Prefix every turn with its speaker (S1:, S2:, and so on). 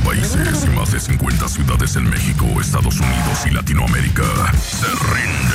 S1: países y más de 50 ciudades en México, Estados Unidos y Latinoamérica se rinde.